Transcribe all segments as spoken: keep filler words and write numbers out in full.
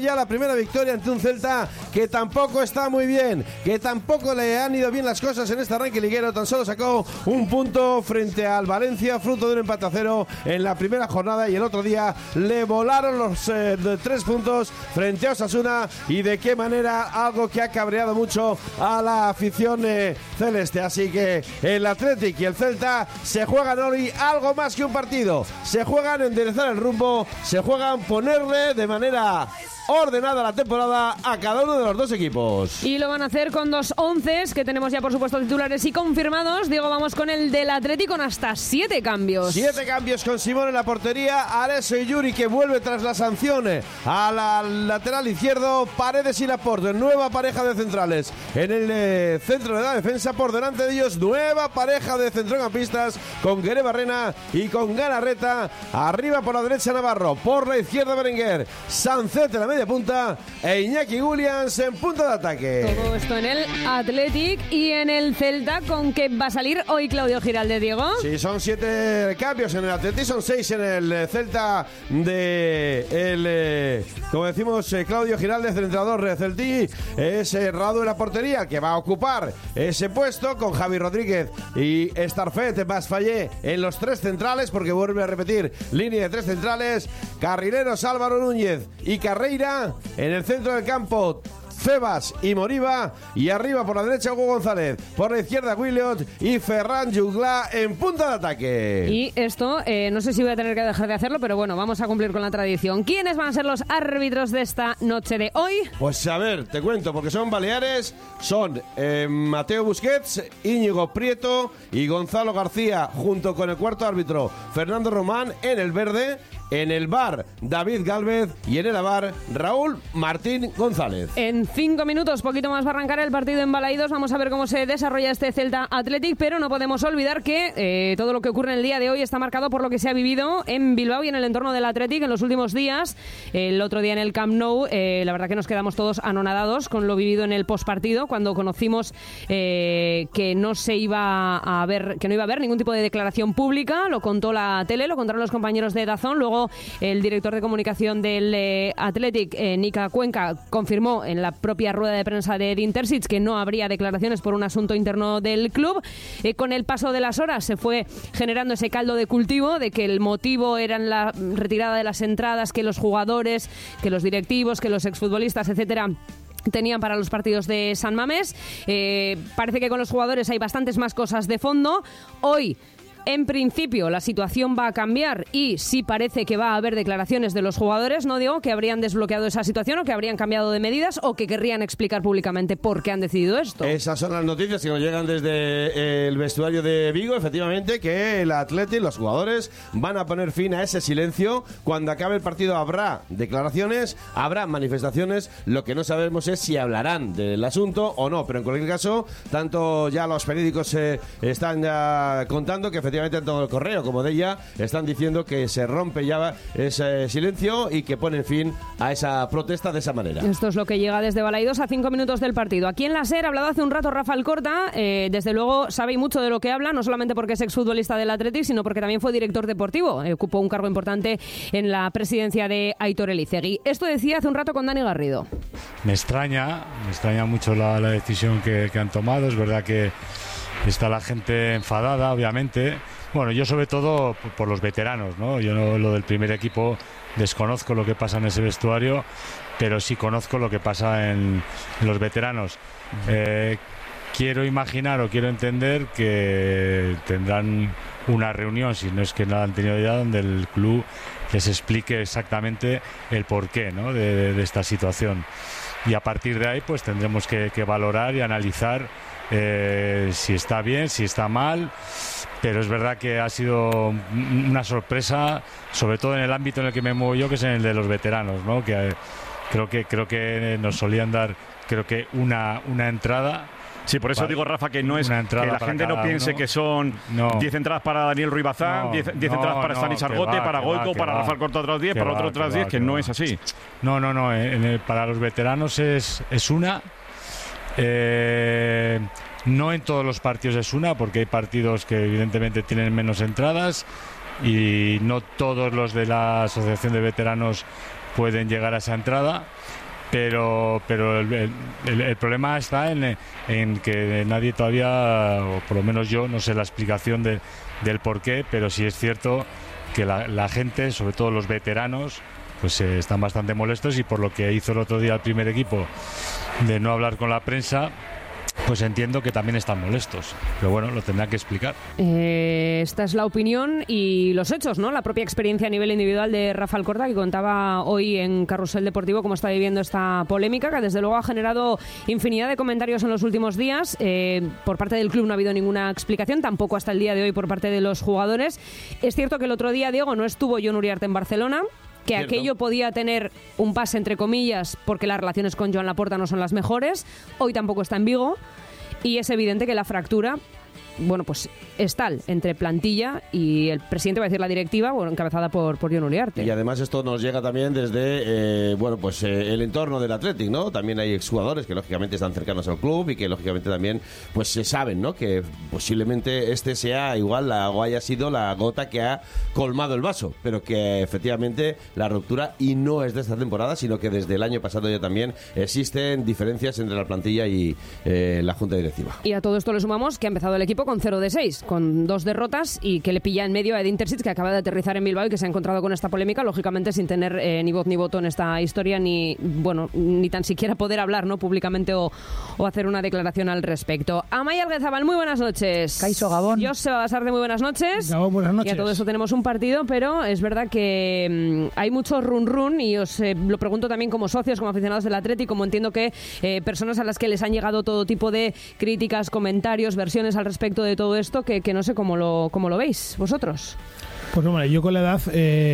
Ya la primera victoria ante un Celta que tampoco está muy bien, que tampoco le han ido bien las cosas en este arranque liguero. Tan solo sacó un punto frente al Valencia, fruto de un empate a cero en la primera jornada, y el otro día le volaron los eh, tres puntos frente a Osasuna, y de qué manera, algo que ha cabreado mucho a la afición eh, celeste. Así que el Athletic y el Celta se juegan hoy algo más que un partido, se juegan enderezar el rumbo, se juegan ponerle de manera ordenada la temporada a cada uno de los dos equipos. Y lo van a hacer con dos onces que tenemos ya, por supuesto, titulares y confirmados. Diego, vamos con el del Atlético con hasta siete cambios. Siete cambios con Simón en la portería. Areso y Yuri, que vuelve tras la sanción a la lateral izquierdo. Paredes y Laporte, nueva pareja de centrales en el eh, centro de la defensa. Por delante de ellos, nueva pareja de centrocampistas con Gueré Barrena y con Galarreta. Arriba por la derecha Navarro, por la izquierda Berenguer, Sancet en la media punta e Iñaki Williams en punta de ataque. Todo esto en el Athletic. Y en el Celta, ¿con qué va a salir hoy Claudio Giralde, Diego? Sí, son siete cambios en el Athletic, son seis en el Celta de el, eh, como decimos, eh, Claudio Giralde, el entrenador Celtí. Es eh, Radu en la portería, que va a ocupar ese puesto con Javi Rodríguez y Starfet Basfallé en los tres centrales, porque vuelve a repetir línea de tres centrales. Carrileros Álvaro Núñez y Carreira. En el centro del campo, Febas y Moriba, y arriba por la derecha Hugo González, por la izquierda Williot y Ferran Jugla en punta de ataque. Y esto, eh, no sé si voy a tener que dejar de hacerlo, pero bueno, vamos a cumplir con la tradición. ¿Quiénes van a ser los árbitros de esta noche de hoy? Pues a ver, te cuento, porque son baleares, son eh, Mateo Busquets, Íñigo Prieto y Gonzalo García, junto con el cuarto árbitro Fernando Román en el verde. En el V A R, David Gálvez, y en el A V A R, Raúl Martín González. En cinco minutos, poquito más va a arrancar el partido en Balaídos. Vamos a ver cómo se desarrolla este Celta Athletic, pero no podemos olvidar que eh, todo lo que ocurre en el día de hoy está marcado por lo que se ha vivido en Bilbao y en el entorno del Athletic en los últimos días. El otro día en el Camp Nou, eh, la verdad que nos quedamos todos anonadados con lo vivido en el postpartido, cuando conocimos eh, que no se iba a ver, que no iba a haber ningún tipo de declaración pública. Lo contó la tele, lo contaron los compañeros de Dazón. Luego el director de comunicación del eh, Athletic, eh, Nika Cuenca, confirmó en la propia rueda de prensa de Edin Terzic que no habría declaraciones por un asunto interno del club. Eh, con el paso de las horas se fue generando ese caldo de cultivo de que el motivo era la retirada de las entradas que los jugadores, que los directivos, que los exfutbolistas, etcétera, tenían para los partidos de San Mamés. Eh, parece que con los jugadores hay bastantes más cosas de fondo. Hoy, en principio, la situación va a cambiar y sí parece que va a haber declaraciones de los jugadores. No digo que habrían desbloqueado esa situación o que habrían cambiado de medidas o que querrían explicar públicamente por qué han decidido esto. Esas son las noticias que nos llegan desde el vestuario de Vigo. Efectivamente, que el Athletic, los jugadores, van a poner fin a ese silencio. Cuando acabe el partido habrá declaraciones, habrá manifestaciones. Lo que no sabemos es si hablarán del asunto o no, pero en cualquier caso, tanto ya los periódicos eh, están ya contando que efectivamente tanto el Correo como de ella están diciendo que se rompe ya ese silencio y que ponen fin a esa protesta de esa manera. Esto es lo que llega desde Balaidos a cinco minutos del partido. Aquí en la SER ha hablado hace un rato Rafa Alcorta, eh, desde luego sabe mucho de lo que habla, no solamente porque es exfutbolista del Athletic, sino porque también fue director deportivo, eh, ocupó un cargo importante en la presidencia de Aitor Elizegui. Esto decía hace un rato con Dani Garrido. Me extraña, me extraña mucho la, la decisión que, que han tomado. Es verdad que está la gente enfadada, obviamente. Bueno, yo sobre todo por, por los veteranos, ¿no? Yo no, lo del primer equipo desconozco lo que pasa en ese vestuario, pero sí conozco lo que pasa en, en los veteranos. Eh, quiero imaginar o quiero entender que tendrán una reunión, si no es que no la han tenido ya, donde el club les explique exactamente el porqué, ¿no? de, de, de esta situación. Y a partir de ahí pues tendremos que, que valorar y analizar eh, si está bien, si está mal. Pero es verdad que ha sido una sorpresa, sobre todo en el ámbito en el que me muevo yo, que es en el de los veteranos, ¿no? Que eh, creo que creo que nos solían dar, creo que una una entrada. Sí, por eso para, digo, Rafa, que no es que la gente no piense uno. que son diez no. entradas para Daniel Ruiz Bazán, diez no, no, entradas para no, Stanis Argote, va, para Goico, va, para va, Rafael Corto otras diez, para va, otro otras diez, que, que no va. es así. No, no, no, en el, para los veteranos es, es una. Eh, no en todos los partidos es una, porque hay partidos que evidentemente tienen menos entradas y no todos los de la Asociación de Veteranos pueden llegar a esa entrada. Pero pero el, el, el problema está en, en que nadie todavía, o por lo menos yo, no sé la explicación de, del por qué, pero sí es cierto que la, la gente, sobre todo los veteranos, pues eh, están bastante molestos, y por lo que hizo el otro día el primer equipo de no hablar con la prensa, pues entiendo que también están molestos, pero bueno, lo tendrán que explicar. Eh, esta es la opinión y los hechos, ¿no? La propia experiencia a nivel individual de Rafa Alcorta, que contaba hoy en Carrusel Deportivo cómo está viviendo esta polémica, que desde luego ha generado infinidad de comentarios en los últimos días. Eh, por parte del club no ha habido ninguna explicación, tampoco hasta el día de hoy por parte de los jugadores. Es cierto que el otro día, Diego, no estuvo Jon Uriarte en Barcelona, que Cierto. aquello podía tener un pase entre comillas porque las relaciones con Joan Laporta no son las mejores. Hoy tampoco está en Vigo y es evidente que la fractura, bueno, pues es tal entre plantilla y el presidente, va a decir la directiva, bueno, encabezada por, por Jon Uriarte. Y además esto nos llega también desde eh, bueno, pues eh, el entorno del Athletic, ¿no? También hay exjugadores que lógicamente están cercanos al club y que lógicamente también pues se saben, ¿no? Que posiblemente este sea igual la, o haya sido la gota que ha colmado el vaso, pero que efectivamente la ruptura, y no es de esta temporada, sino que desde el año pasado ya también existen diferencias entre la plantilla y eh, la junta directiva. Y a todo esto le sumamos que ha empezado el equipo con cero de seis, con dos derrotas, y que le pilla en medio a Edin Terzic, que acaba de aterrizar en Bilbao y que se ha encontrado con esta polémica, lógicamente sin tener eh, ni voz ni voto en esta historia, ni bueno ni tan siquiera poder hablar, ¿no?, públicamente o, o hacer una declaración al respecto. Amaya Alguezabal, muy buenas noches. Caixo Gabón. Joseba Basarte, muy buenas noches. Gabón, buenas noches. Y a todo eso tenemos un partido, pero es verdad que mmm, hay mucho run run, y os eh, lo pregunto también como socios, como aficionados del Athletic, como entiendo que eh, personas a las que les han llegado todo tipo de críticas, comentarios, versiones al respecto de todo esto, que, que no sé cómo lo, cómo lo veis vosotros. Pues hombre, yo con la edad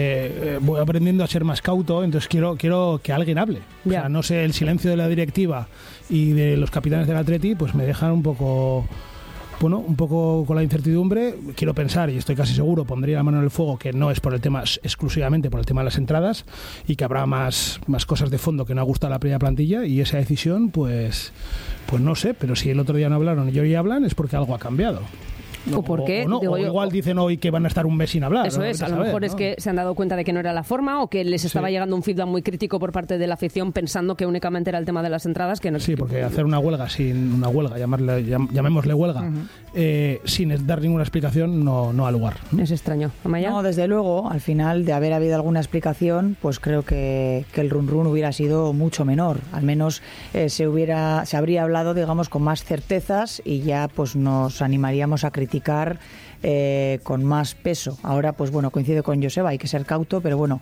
eh, voy aprendiendo a ser más cauto, entonces quiero quiero que alguien hable. O sea, no sé, el silencio de la directiva y de los capitanes del Atleti pues me dejan un poco, bueno, un poco con la incertidumbre. Quiero pensar, y estoy casi seguro, pondría la mano en el fuego, que no es por el tema, exclusivamente por el tema de las entradas, y que habrá más, más cosas de fondo que no ha gustado a la primera plantilla, y esa decisión, pues, pues no sé, pero si el otro día no hablaron y hoy hablan, es porque algo ha cambiado. ¿O por qué? O, no, Digo o yo, igual dicen hoy que van a estar un mes sin hablar. Eso ¿no? es, a saber, lo mejor ¿no? es que se han dado cuenta de que no era la forma, o que les estaba sí. llegando un feedback muy crítico por parte de la afición, pensando que únicamente era el tema de las entradas. Que no, sí, porque hacer una huelga sin una huelga, llamarle, llam, llamémosle huelga, uh-huh. eh, sin dar ninguna explicación, no, no ha lugar. ¿no? Es extraño. ¿Amaya? No, desde luego, al final, de haber habido alguna explicación, pues creo que, que el run run hubiera sido mucho menor. Al menos eh, se hubiera se habría hablado, digamos, con más certezas, y ya pues nos animaríamos a criticar Eh, con más peso. Ahora, pues bueno, coincido con Joseba, hay que ser cauto, pero bueno,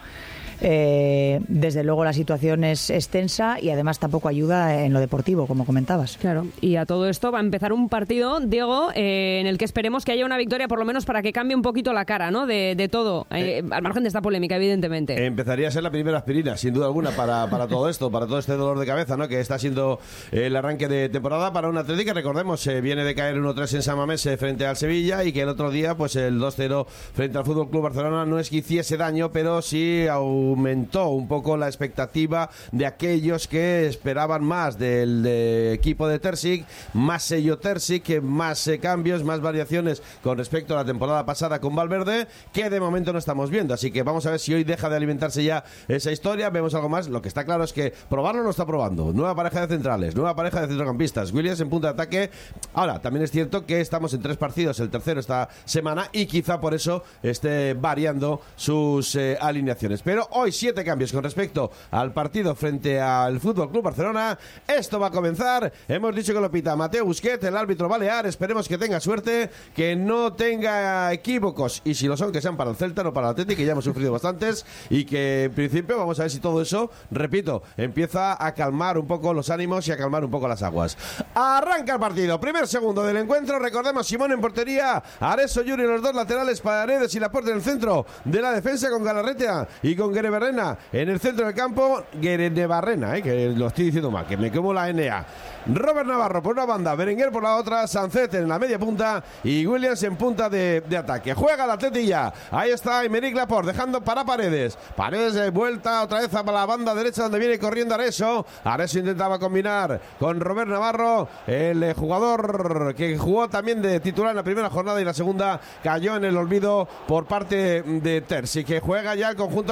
eh, desde luego la situación es, es tensa, y además tampoco ayuda en lo deportivo, como comentabas. Claro, y a todo esto va a empezar un partido, Diego, eh, en el que esperemos que haya una victoria, por lo menos para que cambie un poquito la cara, ¿no?, de, de todo, eh, al margen de esta polémica, evidentemente. Empezaría a ser la primera aspirina, sin duda alguna, para, para todo esto, para todo este dolor de cabeza, ¿no?, que está siendo el arranque de temporada para un Atlético que, recordemos, eh, viene de caer uno tres en San Mamés eh, frente al Sevilla, y que el otro día, pues el dos cero frente al F C Barcelona no es que hiciese daño, pero sí aumentó un poco la expectativa de aquellos que esperaban más del de equipo de Terzic, más sello Terzic, más eh, cambios, más variaciones con respecto a la temporada pasada con Valverde, que de momento no estamos viendo. Así que vamos a ver si hoy deja de alimentarse ya esa historia, vemos algo más. Lo que está claro es que probarlo lo está probando. Nueva pareja de centrales, nueva pareja de centrocampistas, Williams en punta de ataque. Ahora, también es cierto que estamos en tres partidos, el tercero esta semana, y quizá por eso esté variando sus eh, alineaciones. Pero hoy siete cambios con respecto al partido frente al F C Barcelona. Esto va a comenzar. Hemos dicho que lo pita Mateo Busquets, el árbitro balear. Esperemos que tenga suerte, que no tenga equívocos, y si lo son, que sean para el Celta, no para el Atleti, que ya hemos sufrido bastantes, y que en principio vamos a ver si todo eso, repito, empieza a calmar un poco los ánimos y a calmar un poco las aguas. Arranca el partido, primer segundo del encuentro. Recordemos, Simón en portería, Areso, Yuri en los dos laterales, Paredes y Laporte en el centro de la defensa, con Galarreta y con Guerebarrena en el centro del campo. Guerebarrena, eh, que lo estoy diciendo mal, que me quemo la N A. Robert Navarro por una banda, Berenguer por la otra, Sancet en la media punta y Williams en punta de, de ataque. Juega la tetilla, ahí está Aymeric Laporte dejando para Paredes. Paredes de vuelta otra vez a la banda derecha, donde viene corriendo Areso. Areso intentaba combinar con Robert Navarro, el jugador que jugó también de titular en la primera jornada, y la segunda cayó en el olvido por parte de Terzic, que juega ya el conjunto rojiblanco.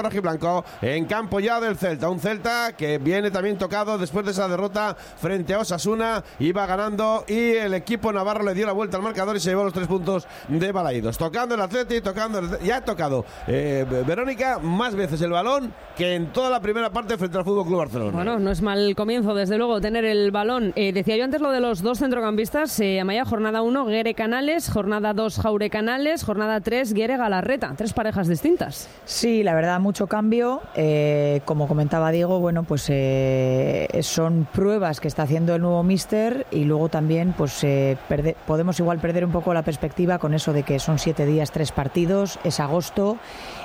Rojiblanco en campo ya del Celta. Un Celta que viene también tocado después de esa derrota frente a Osasuna. Iba ganando y el equipo navarro le dio la vuelta al marcador y se llevó los tres puntos de Balaídos. Tocando el Atleti, tocando el... ya ha tocado eh, Verónica más veces el balón que en toda la primera parte frente al Fútbol Club Barcelona. Bueno, no es mal comienzo, desde luego, tener el balón. Eh, decía yo antes lo de los dos centrocampistas. Eh, Amaya, jornada uno, Guere Canales, jornada dos, Jaure Canales, jornada tres, Guere Galarreta. Tres parejas distintas. Sí, la verdad, mucho cambio. Eh, como comentaba Diego, bueno, pues eh, son pruebas que está haciendo el nuevo míster y luego también pues eh, perde, podemos igual perder un poco la perspectiva con eso de que son siete días, tres partidos, es agosto.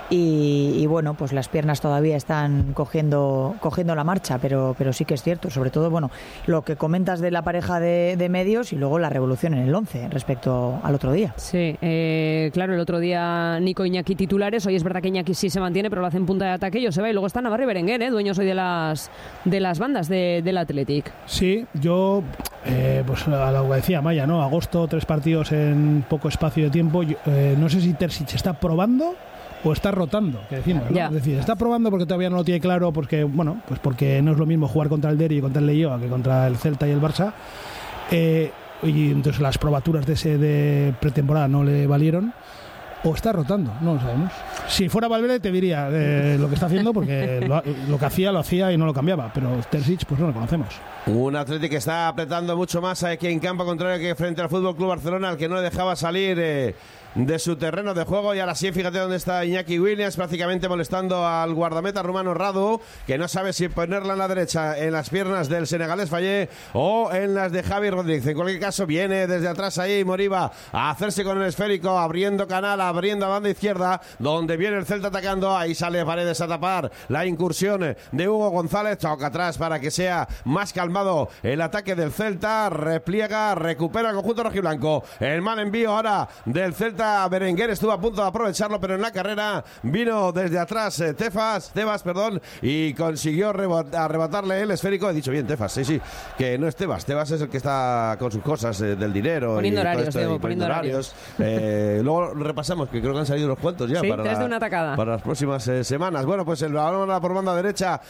Y, y bueno, pues las piernas todavía están cogiendo cogiendo la marcha, pero pero sí que es cierto, sobre todo, bueno, lo que comentas de la pareja de, de medios y luego la revolución en el once respecto al otro día. Sí, eh, claro, el otro día Nico Iñaki titulares, hoy es verdad que Iñaki sí se mantiene, pero lo hace en punta de ataque, Joseba, y luego está Navarro y Berenguer, ¿eh? dueños hoy de las de las bandas de, del Athletic. Sí, yo, eh, pues a lo que decía Maya, ¿no? Agosto, tres partidos en poco espacio de tiempo, yo, eh, no sé si Terzic está probando o está rotando, que decimos, ¿no? Es decir, está probando porque todavía no lo tiene claro, porque bueno, pues porque no es lo mismo jugar contra el Derby y contra el Leioa que contra el Celta y el Barça, eh, y entonces las probaturas de ese de pretemporada no le valieron, o está rotando, no lo sabemos. Si fuera Valverde te diría eh, lo que está haciendo, porque lo, lo que hacía lo hacía y no lo cambiaba, pero Terzic pues no lo conocemos. Un Atleti que está apretando mucho más aquí en campo contrario que frente al Fútbol Club Barcelona, al que no le dejaba salir eh, de su terreno de juego. Y ahora sí, fíjate dónde está Iñaki Williams, prácticamente molestando al guardameta rumano Radu, que no sabe si ponerla en la derecha en las piernas del senegalés Fallé o en las de Javi Rodríguez. En cualquier caso, viene desde atrás ahí Moriba a hacerse con el esférico, abriendo canal, abriendo a banda izquierda, donde viene el Celta atacando. Ahí sale Paredes a tapar la incursión de Hugo González. Toca atrás para que sea más calmado el ataque del Celta. Repliega, recupera el conjunto rojiblanco. El mal envío ahora del Celta. Berenguer estuvo a punto de aprovecharlo, pero en la carrera vino desde atrás eh, Tefas, Tebas, perdón, y consiguió rebot- arrebatarle el esférico. He dicho bien, Tefas, sí, sí, que no es Tebas. Tebas es el que está con sus cosas eh, del dinero. Poniendo y horarios, esto, Diego, y poniendo horarios. Eh, luego repasamos, que creo que han salido los cuentos ya sí, para, tres la, de una tacada. para las próximas eh, semanas. Bueno, pues el balón por banda derecha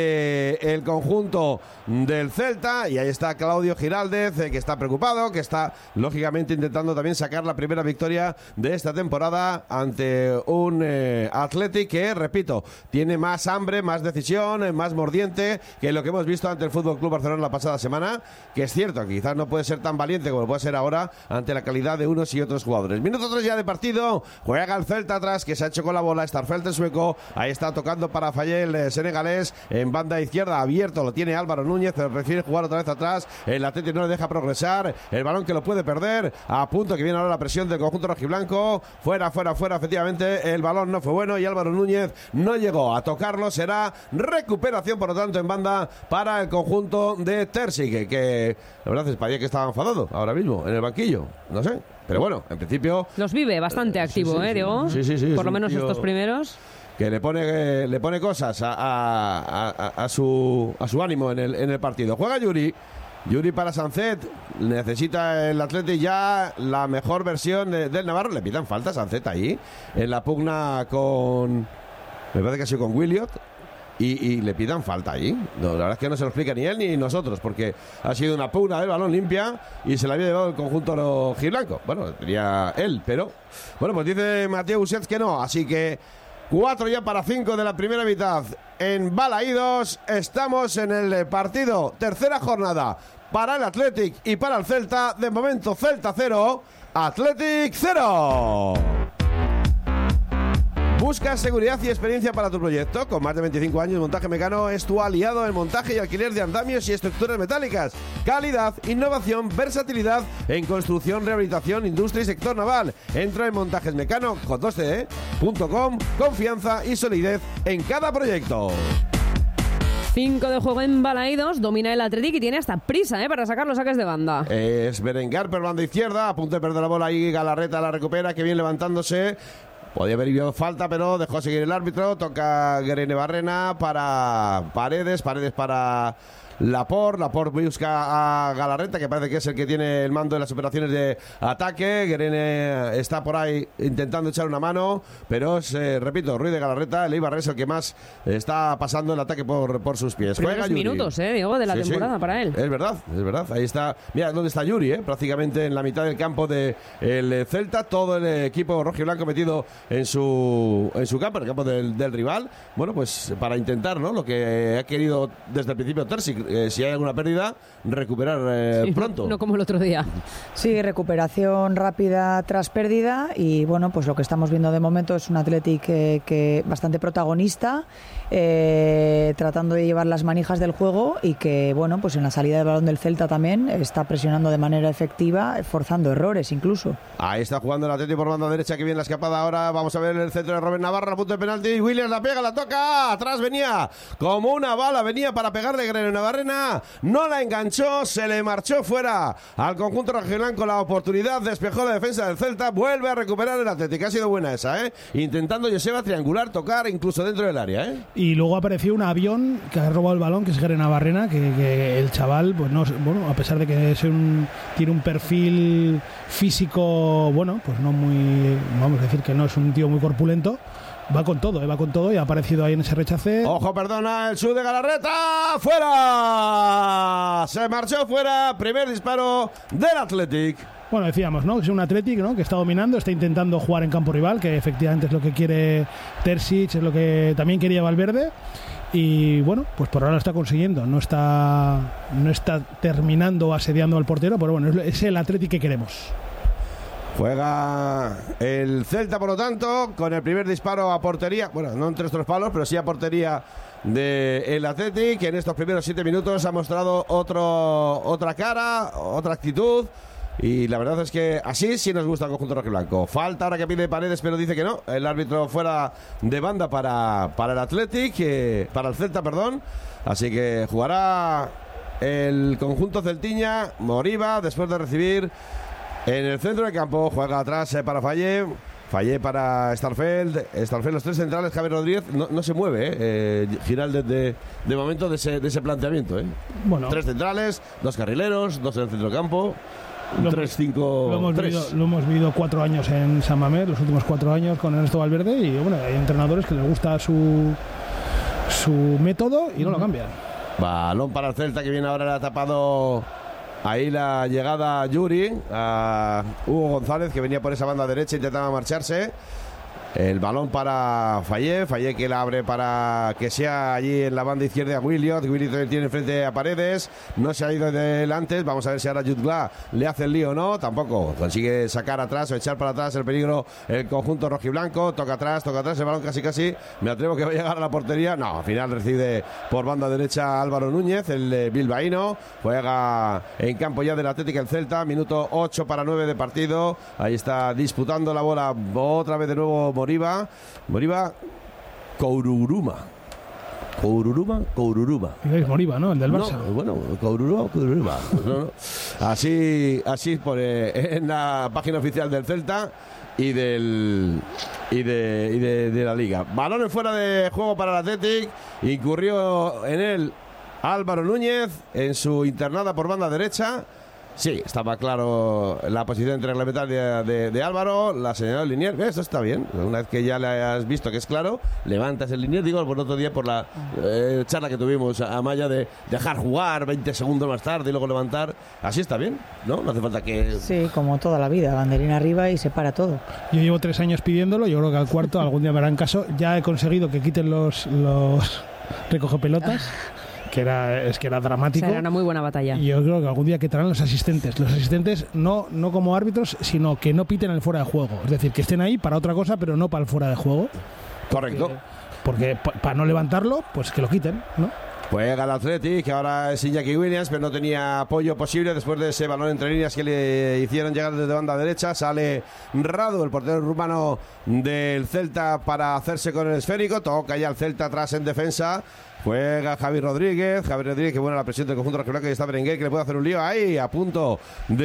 del conjunto del Celta, y ahí está Claudio Giraldez, eh, que está preocupado, que está lógicamente intentando también sacar la primera victoria de esta temporada ante un eh, Athletic que, repito, tiene más hambre, más decisión, eh, más mordiente que lo que hemos visto ante el Fútbol Club Barcelona la pasada semana, que es cierto, quizás no puede ser tan valiente como lo puede ser ahora ante la calidad de unos y otros jugadores. Minuto tres ya de partido, juega el Celta atrás, que se ha hecho con la bola, Starfelt el sueco, ahí está tocando para Fallé el eh, senegalés, en banda izquierda abierto, lo tiene Álvaro Núñez, prefiere jugar otra vez atrás, el Athletic no le deja progresar, el balón que lo puede perder, a punto que viene ahora la presión del conjunto rojiblanco, fuera, fuera, fuera, efectivamente, el balón no fue bueno y Álvaro Núñez no llegó a tocarlo, será recuperación, por lo tanto, en banda para el conjunto de Terzic, que la verdad es que parecía que estaba enfadado ahora mismo en el banquillo, no sé. Pero bueno, en principio... Los vive bastante activo, sí, sí, ¿eh, Diego? Sí, sí, sí. Por lo menos estos primeros... Que le pone, eh, le pone cosas a, a, a, a, su, a su ánimo en el, en el partido. Juega Yuri. Yuri para Sancet. Necesita el Athletic ya la mejor versión de, del Navarro. Le pitan falta a Sancet ahí. En la pugna con... Me parece que ha sido con Williot. Y, y le pidan falta ahí. No, la verdad es que no se lo explica ni él ni nosotros, porque ha sido una pugna del balón limpia y se la había llevado el conjunto rojiblanco. Bueno, diría él, pero... Bueno, pues dice Mateo Busquets que no. Así que cuatro ya para cinco de la primera mitad en Balaídos. Estamos en el partido, tercera jornada para el Athletic y para el Celta. De momento, Celta cero, Athletic cero. Buscas seguridad y experiencia para tu proyecto. Con más de veinticinco años, Montaje Mecano es tu aliado en montaje y alquiler de andamios y estructuras metálicas. Calidad, innovación, versatilidad en construcción, rehabilitación, industria y sector naval. Entra en montajesmecano con dos t e punto com. Confianza y solidez en cada proyecto. cinco de juego en Balaídos, domina el Athletic y tiene hasta prisa ¿eh? para sacar los saques de banda. Es Berenguer por banda izquierda, a punto de perder la bola ahí, Galarreta la recupera, que viene levantándose. Podía haber habido falta, pero dejó seguir el árbitro. Toca Guerene Barrena para Paredes, Paredes para Laporte. Laporte busca a Galarreta, que parece que es el que tiene el mando de las operaciones de ataque. Guerene está por ahí intentando echar una mano, pero es, eh, repito, Ruiz de Galarreta, el Eibar es el que más está pasando el ataque por, por sus pies. Primeros minutos, eh, Diego, de la sí, temporada sí. para él. Es verdad, es verdad. Ahí está. Mira dónde está Yuri, eh, prácticamente en la mitad del campo del de Celta. Todo el equipo rojo y blanco metido en su en su campo, en el campo del, del rival. Bueno, pues para intentar, ¿no? Lo que ha querido desde el principio Terzic, eh, si hay alguna pérdida, recuperar eh, sí, pronto. No, no como el otro día. Sí, recuperación rápida tras pérdida y bueno, pues lo que estamos viendo de momento es un Athletic que, que bastante protagonista, eh, tratando de llevar las manijas del juego y que bueno, pues en la salida del balón del Celta también está presionando de manera efectiva, forzando errores incluso. Ahí está jugando el Athletic por banda derecha, que viene la escapada ahora. Vamos a ver el centro de Robert Navarra, a punto de penalti. Williams la pega, la toca. Atrás venía como una bala, venía para pegarle Greno Navarrena. No la enganchó, se le marchó fuera al conjunto rojiblanco la oportunidad. Despejó la defensa del Celta. Vuelve a recuperar el Athletic. Ha sido buena esa, ¿eh? Intentando Joseba triangular, tocar incluso dentro del área, ¿eh? Y luego apareció un avión que ha robado el balón, que es Greno Navarrena, que, que el chaval, pues no, bueno, a pesar de que es un, tiene un perfil físico, bueno, pues no muy, vamos a decir que no es un tío muy corpulento, va con todo, eh, va con todo y ha aparecido ahí en ese rechace. Ojo, perdona, el sud de Galarreta, fuera, se marchó fuera, primer disparo del Athletic. Bueno, decíamos, ¿no? Que es un Athletic, ¿no? Que está dominando, está intentando jugar en campo rival, que efectivamente es lo que quiere Terzic, es lo que también quería Valverde. Y bueno, pues por ahora lo está consiguiendo. No está, no está terminando asediando al portero, pero bueno, es el Athletic que queremos. Juega el Celta, por lo tanto, con el primer disparo a portería. Bueno, no entre estos palos, pero sí a portería del Athletic, que en estos primeros siete minutos ha mostrado otro, otra cara, otra actitud. Y la verdad es que así sí nos gusta el conjunto rojiblanco. Falta ahora que pide Paredes, pero dice que no. El árbitro fuera de banda para, para el Athletic, eh, para el Celta, perdón. Así que jugará el conjunto celtiña. Moriba, después de recibir en el centro del campo. Juega atrás eh, para Fallé. Fallé para Starfeld. Starfeld, los tres centrales. Javier Rodríguez no, no se mueve, eh. eh Giraldes de, de momento de ese, de ese planteamiento, eh. Bueno. Tres centrales, dos carrileros, dos en el centro del campo. Lo, tres, cinco, lo, hemos tres. Vivido, lo hemos vivido cuatro años en San Mamés, los últimos cuatro años con Ernesto Valverde, y bueno, hay entrenadores que les gusta su su método y no lo cambian. Balón para el Celta, que viene ahora, le ha tapado ahí la llegada a Yuri, a Hugo González, que venía por esa banda derecha, intentaba marcharse. El balón para Fallé, Fallé que la abre para que sea allí en la banda izquierda Williot. Williot tiene frente a Paredes, no se ha ido delante. Vamos a ver si ahora Jutgla le hace el lío o no. Tampoco consigue sacar atrás o echar para atrás el peligro el conjunto rojiblanco. Toca atrás, toca atrás, el balón casi casi. Me atrevo que va a llegar a la portería. No, al final recibe por banda derecha Álvaro Núñez, el bilbaíno. Juega en campo ya del Atlético el Celta. Minuto ocho para nueve de partido. Ahí está disputando la bola otra vez de nuevo Moriba, Moriba, Koururuma. Koururuma, Koururuma. Es Moriba, ¿no? El del Barça. No, bueno, Koururuma, Koururuma. No, no. Así, así pone en la página oficial del Celta y del y de, y de, de la Liga. Balones fuera de juego para el Athletic. Incurrió en él Álvaro Núñez en su internada por banda derecha. Sí, estaba claro la posición reglamentaria de, de, de Álvaro, la señaló el linier. Esto está bien. Una vez que ya le has visto que es claro, levantas el linier. Digo, por otro día, por la eh, charla que tuvimos a Maya de dejar jugar veinte segundos más tarde y luego levantar. Así está bien, ¿no? No hace falta que... Sí, como toda la vida, banderina arriba y se para todo. Yo llevo tres años pidiéndolo, yo creo que al cuarto algún día me harán caso. Ya he conseguido que quiten los, los recoge pelotas. Que era, es que era dramático. O sea, era una muy buena batalla. Y yo creo que algún día quitarán los asistentes. Los asistentes no, no como árbitros, sino que no piten el fuera de juego. Es decir, que estén ahí para otra cosa, pero no para el fuera de juego. Correcto. Porque, porque para no levantarlo, pues que lo quiten, ¿no? Juega el Athletic, que ahora es Iñaki Williams, pero no tenía apoyo posible después de ese balón entre líneas que le hicieron llegar desde banda derecha. Sale Radu, el portero rumano del Celta, para hacerse con el esférico. Toca ya el Celta atrás en defensa. Juega Javi Rodríguez. Javi Rodríguez, que buena la presión del conjunto rojiblanco, y está Berenguer, que le puede hacer un lío ahí, a punto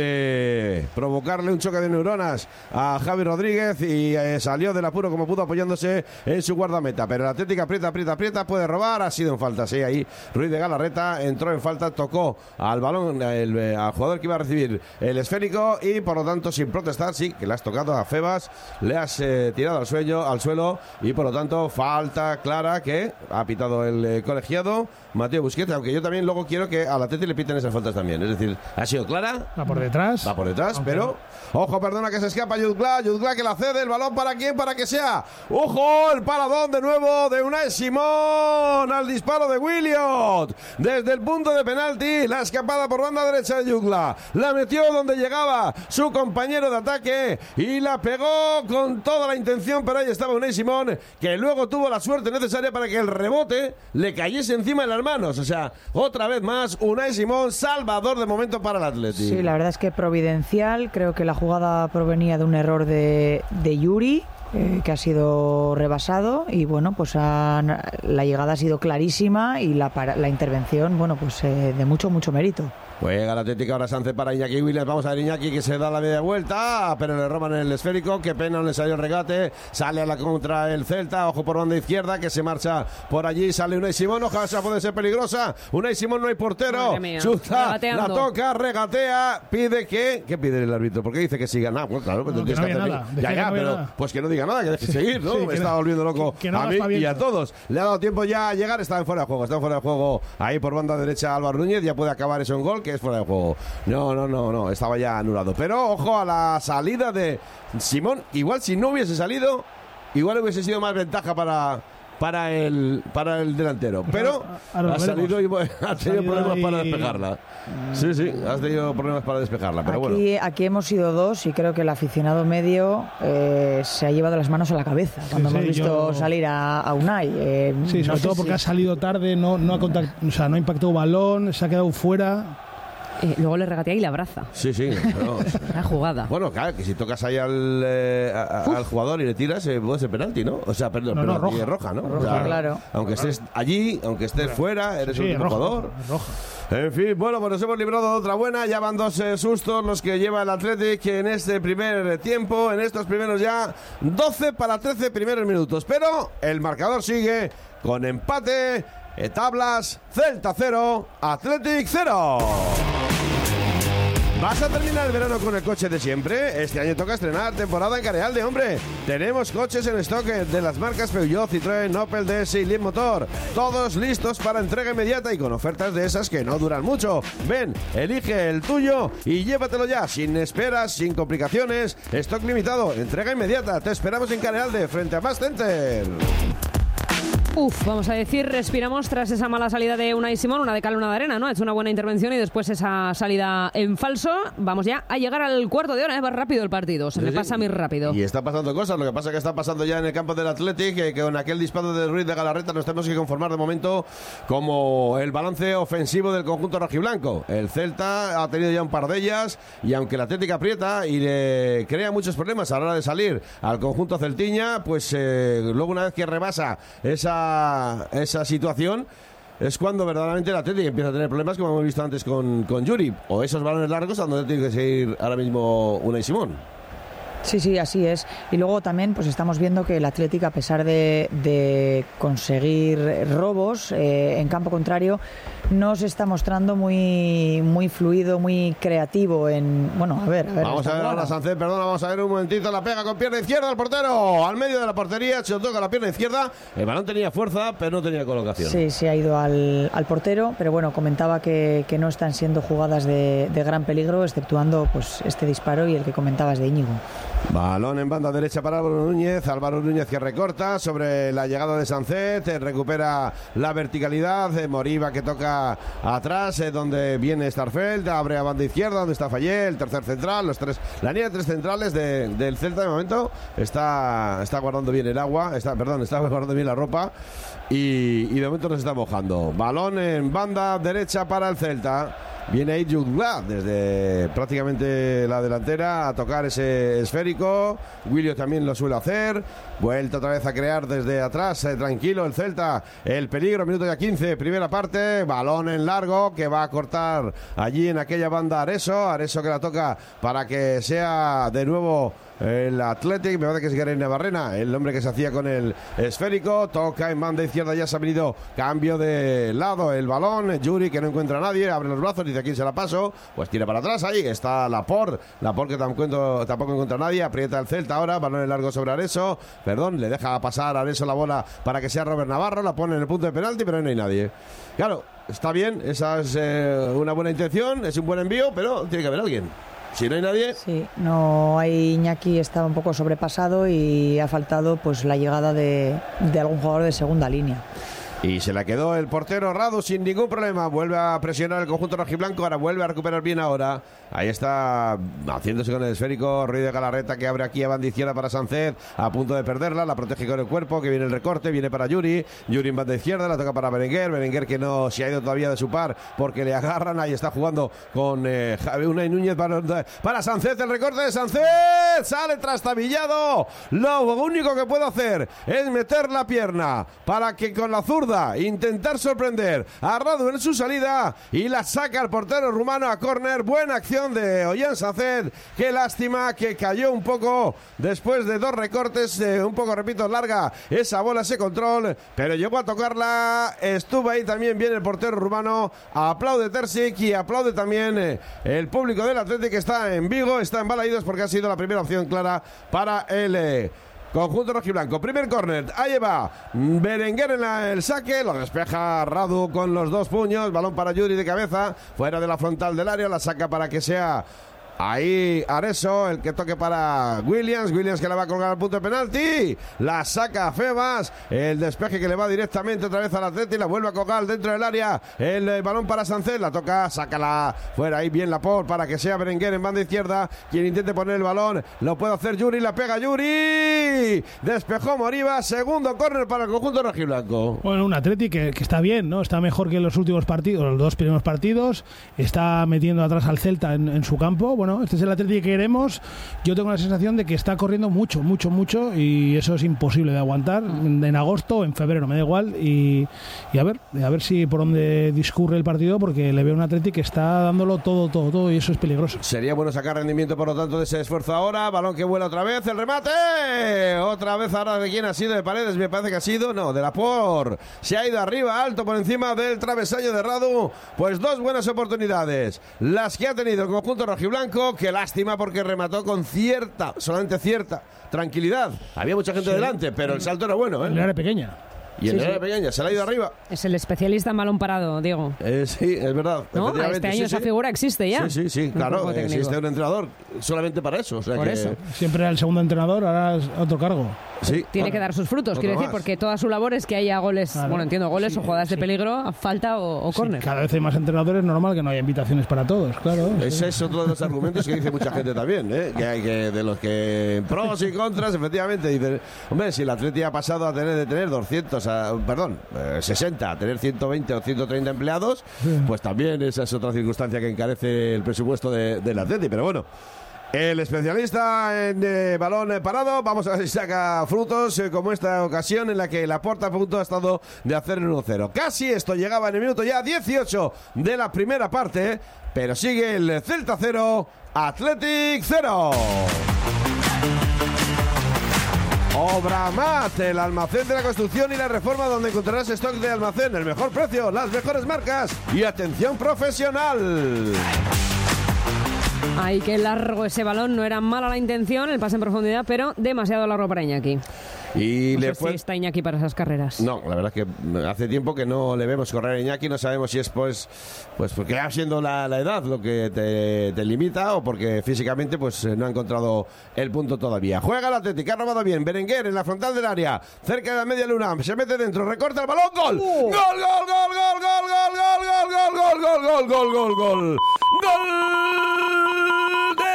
de provocarle un choque de neuronas a Javi Rodríguez, y eh, salió del apuro como pudo, apoyándose en su guardameta. Pero el Atlético aprieta, aprieta, aprieta, puede robar. Ha sido en falta, sí, ahí Ruiz de Galarreta entró en falta, tocó al balón, el, eh, al jugador que iba a recibir el esférico, y por lo tanto, sin protestar, sí, que le has tocado a Febas, le has eh, tirado al suelo, al suelo, y por lo tanto, falta clara que ha pitado el eh, colegiado Mateo Busquets, aunque yo también luego quiero que al Atleti le piten esas faltas también. Es decir, ha sido clara. Va por detrás. Va por detrás, aunque pero... Ojo, perdona, que se escapa Jutgla. Jutgla que la cede el balón para quién, para que sea. Ojo, el paladón de nuevo de Unai Simón al disparo de Williot. Desde el punto de penalti, la escapada por banda derecha de Jutgla. La metió donde llegaba su compañero de ataque y la pegó con toda la intención, pero ahí estaba Unai Simón, que luego tuvo la suerte necesaria para que el rebote le cayese encima de las manos. O sea, otra vez más, Unai Simón, salvador de momento para el Atleti. Sí, la verdad es que providencial. Creo que la jugada provenía de un error de, de Yuri, eh, que ha sido rebasado, y bueno, pues han, la llegada ha sido clarísima, y la, para, la intervención, bueno, pues eh, de mucho, mucho mérito. Juega el Atlético, ahora Sánchez para Iñaki Williams. Vamos a ver Iñaki, que se da la media vuelta, pero le roban el esférico. Qué pena, no le salió el regate. Sale a la contra el Celta. Ojo por banda izquierda, que se marcha por allí. Sale Unai Simón. Ojalá esa puede ser peligrosa. Unai Simón, no hay portero. Chuta, la toca, regatea. Pide que. ¿Qué pide el árbitro? Porque dice que siga. Nah, bueno, claro, pues no, que no nada. Ya, ya, no pero nada. Pues que no diga nada, que deje seguir, ¿no? Sí, Me está volviendo loco que, que no a mí y a todos. Le ha dado tiempo ya a llegar. Está en fuera de juego. Está en fuera de juego. Ahí por banda derecha Álvaro Núñez. Ya puede acabar eso en gol, que es fuera de juego. No, no, no, no, estaba ya anulado. Pero ojo a la salida de Simón. Igual si no hubiese salido, igual hubiese sido más ventaja para, para, el, para el delantero. Pero ha salido y ha tenido problemas para despejarla. Sí, sí, has tenido problemas para despejarla. Pero aquí, bueno. Aquí hemos sido dos, y creo que el aficionado medio eh, se ha llevado las manos a la cabeza cuando sí, hemos sí, visto yo... salir a, a Unai. Eh, sí, sobre no todo porque si... ha salido tarde, no, no, ha contact... o sea, no ha impactado balón, se ha quedado fuera. Eh, luego le regatea y le abraza. Sí, sí. No. Una jugada. Bueno, claro, que si tocas ahí al, eh, a, al jugador y le tiras, eh, puede ser penalti, ¿no? O sea, perdón, no, no, penalti roja. roja, ¿no? Roja, o sea, claro. Aunque estés allí, aunque estés claro. fuera, eres sí, un roja, jugador. Roja. En fin, bueno, pues nos hemos librado de otra buena. Ya van dos eh, sustos los que lleva el Athletic en este primer tiempo, en estos primeros ya doce para trece primeros minutos. Pero el marcador sigue con empate, eh, tablas, Celta cero, Athletic cero. ¿Vas a terminar el verano con el coche de siempre? Este año toca estrenar temporada en Carealde, hombre. Tenemos coches en stock de las marcas Peugeot, Citroën, Opel, D S y Leapmotor. Todos listos para entrega inmediata y con ofertas de esas que no duran mucho. Ven, elige el tuyo y llévatelo ya, sin esperas, sin complicaciones. Stock limitado, entrega inmediata. Te esperamos en Carealde, frente a Mass Center. Uf, vamos a decir, respiramos tras esa mala salida de Unai Simón, una de cal, una de arena, ¿no? Ha hecho una buena intervención y después esa salida en falso. Vamos ya a llegar al cuarto de hora, ¿eh? Va rápido el partido, se sí, me sí. pasa muy rápido. Y está pasando cosas, lo que pasa es que está pasando ya en el campo del Athletic, que, que con aquel disparo de Ruiz de Galarreta nos tenemos que conformar de momento como el balance ofensivo del conjunto rojiblanco. El Celta ha tenido ya un par de ellas, y aunque el Athletic aprieta y le crea muchos problemas a la hora de salir al conjunto celtiña, pues eh, luego una vez que rebasa esa esa situación, es cuando verdaderamente el Atlético empieza a tener problemas, como hemos visto antes con, con Yuri, o esos balones largos a donde tiene que seguir ahora mismo Unai Simón. Sí, sí, así es. Y luego también pues estamos viendo que el Atlético, a pesar de, de conseguir robos eh, en campo contrario, no se está mostrando muy muy fluido, muy creativo en... Bueno, a ver, a ver. Vamos a ver ahora, Sánchez, perdona, vamos a ver un momentito, la pega con pierna izquierda al portero, al medio de la portería, se lo toca la pierna izquierda, el balón tenía fuerza, pero no tenía colocación. Sí, sí, ha ido al, al portero, pero bueno, comentaba que, que no están siendo jugadas de, de gran peligro, exceptuando pues este disparo y el que comentabas de Íñigo. Balón en banda derecha para Álvaro Núñez. Álvaro Núñez que recorta sobre la llegada de Sánchez, recupera la verticalidad. Moriba que toca atrás, eh, donde viene Starfelt, abre a banda izquierda, donde está Fallé, el tercer central, los tres, la línea de tres centrales de, del Celta de momento está, está guardando bien el agua, está, perdón, está guardando bien la ropa y, y de momento nos está mojando. Balón en banda derecha para el Celta. Viene ahí Jutgla desde prácticamente la delantera a tocar ese esférico. Williams también lo suele hacer. Vuelta otra vez a crear desde atrás, eh, tranquilo el Celta. El peligro, minuto ya quince, primera parte. Balón en largo que va a cortar allí en aquella banda Areso. Areso que la toca para que sea de nuevo el Athletic, me parece que es Garen Navarrena, el hombre que se hacía con el esférico. Toca en banda izquierda, ya se ha venido cambio de lado el balón. Yuri que no encuentra a nadie, abre los brazos, dice: ¿quién se la paso? Pues tira para atrás, ahí está Laporte. Laporte que tampoco, tampoco encuentra a nadie, aprieta el Celta ahora, balón en largo sobre Areso, perdón, le deja pasar a Areso la bola para que sea Robert Navarro, la pone en el punto de penalti, pero ahí no hay nadie. Claro, está bien, esa es eh, una buena intención, es un buen envío, pero tiene que haber alguien. Si no hay nadie... Sí, no hay. Iñaki estaba un poco sobrepasado y ha faltado pues la llegada de, de algún jugador de segunda línea. Y se la quedó el portero Radu sin ningún problema. Vuelve a presionar el conjunto rojiblanco. Ahora vuelve a recuperar bien ahora. Ahí está haciéndose con el esférico Ruiz de Galarreta, que abre aquí a banda izquierda para Sánchez. A punto de perderla. La protege con el cuerpo. Que viene el recorte. Viene para Yuri. Yuri en banda izquierda. La toca para Berenguer. Berenguer que no se ha ido todavía de su par porque le agarran. Ahí está jugando con eh, Unai Núñez para, para Sánchez. El recorte de Sánchez. Sale trastabillado. Lo único que puede hacer es meter la pierna para que con la zurda intentar sorprender a Radu en su salida y la saca el portero rumano a córner. Buena acción de Ollán Sánchez. Qué lástima que cayó un poco después de dos recortes, eh, un poco, repito, larga esa bola, ese control, pero llegó a tocarla. Estuvo ahí también bien el portero rumano. Aplaude Terzic y aplaude también eh, el público del Atlético, que está en Vigo, está en Balaídos, porque ha sido la primera opción clara para el eh, conjunto rojiblanco. Primer córner, ahí va Berenguer en la, el saque, lo despeja Radu con los dos puños, balón para Yuri de cabeza, fuera de la frontal del área, la saca para que sea ahí Areso, el que toque para Williams. Williams que la va a colgar al punto de penalti. La saca Febas. El despeje que le va directamente otra vez al Atleti. La vuelve a colgar dentro del área. El, el balón para Sánchez. La toca, sácala fuera. Ahí bien Laporte para que sea Berenguer en banda izquierda. Quien intente poner el balón. Lo puede hacer Yuri. La pega Yuri. Despejó Moriba. Segundo córner para el conjunto rojiblanco. Bueno, un Atleti que, que está bien, ¿no? Está mejor que en los últimos partidos, los dos primeros partidos. Está metiendo atrás al Celta en, en su campo. Bueno, este es el Atlético que queremos. Yo tengo la sensación de que está corriendo mucho, mucho, mucho, y eso es imposible de aguantar en, en agosto o en febrero, me da igual. Y, y a ver, a ver si por dónde discurre el partido, porque le veo un Atlético que está dándolo todo, todo, todo, y eso es peligroso. Sería bueno sacar rendimiento, por lo tanto, de ese esfuerzo ahora. Balón que vuela otra vez, el remate. Otra vez ahora, ¿de quién ha sido? De Paredes, me parece que ha sido. No, de Laporte. Se ha ido arriba, alto por encima del travesaño de Radu. Pues dos buenas oportunidades las que ha tenido el conjunto rojiblanco. Qué lástima, porque remató con cierta, solamente cierta tranquilidad. Había mucha gente sí. delante, pero el salto era bueno, ¿eh? En el área pequeña. Y en sí, el área sí. pequeña, se la ha ido arriba. Es el especialista en balón parado, Diego. Eh, sí, es verdad. ¿No? Este año sí, esa sí. figura existe ya. Sí, sí, sí, claro. Existe un entrenador solamente para eso. O sea Por que... eso. Siempre era el segundo entrenador, ahora es otro cargo. Sí, tiene bueno, que dar sus frutos, quiero decir, más. Porque toda su labor es que haya goles, claro. bueno, entiendo, goles sí, o jugadas sí. de peligro, a falta o, o sí, córner. Cada vez hay más entrenadores, normal que no haya invitaciones para todos, claro. Ese sí. es otro de los argumentos que dice mucha gente también, ¿eh? que hay que de los que pros y contras, efectivamente, dicen, hombre, si el Atleti ha pasado a tener de tener doscientos, a, perdón, eh, sesenta, a tener ciento veinte o ciento treinta empleados, sí. pues también esa es otra circunstancia que encarece el presupuesto de, del Atleti, pero bueno. El especialista en eh, balón eh, parado, vamos a ver si saca frutos eh, como esta ocasión en la que Laporte a punto ha estado de hacer el uno cero. Casi esto llegaba en el minuto ya dieciocho de la primera parte, pero sigue el Celta cero, Athletic cero. Obramat, el almacén de la construcción y la reforma, donde encontrarás stock de almacén, el mejor precio, las mejores marcas y atención profesional. Ay, qué largo ese balón, no era mala la intención, el pase en profundidad, pero demasiado largo para Iñaki. Y no le sé fue... si está Iñaki para esas carreras. No, la verdad es que hace tiempo que no le vemos correr a Iñaki, no sabemos si es pues, pues porque va siendo la, la edad lo que te, te limita o porque físicamente pues no ha encontrado el punto todavía. Juega el Atlético, ha robado bien, Berenguer en la frontal del área, cerca de la media luna, se mete dentro, recorta el balón, ¡gol! ¡Gol, gol, gol, gol, gol, gol, gol, gol, gol, gol, gol, gol, gol, gol! ¡Gol de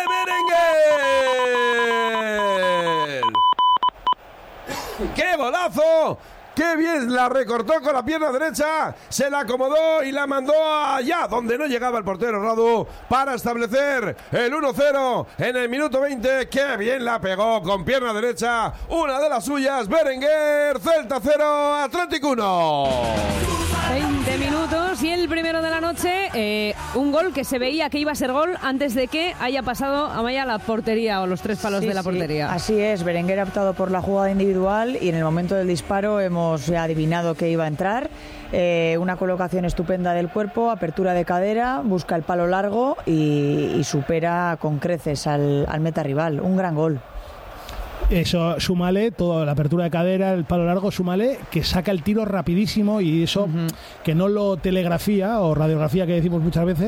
Berenguer! ¡Qué golazo! ¡Qué bien! La recortó con la pierna derecha, se la acomodó y la mandó allá donde no llegaba el portero Radu para establecer el uno cero en el minuto veinte. ¡Qué bien la pegó con pierna derecha! Una de las suyas, Berenguer. Celta cero, Atlético uno. veinte minutos y el primero de la noche, eh, un gol que se veía que iba a ser gol antes de que haya pasado Amaya la portería o los tres palos sí, de la sí, portería. Así es, Berenguer ha optado por la jugada individual y en el momento del disparo hemos ya adivinado que iba a entrar. Eh, una colocación estupenda del cuerpo, apertura de cadera, busca el palo largo y, y supera con creces al, al meta rival. Un gran gol. Eso, súmale toda la apertura de cadera, el palo largo, súmale que saca el tiro rapidísimo y eso uh-huh. que no lo telegrafía o radiografía que decimos muchas veces,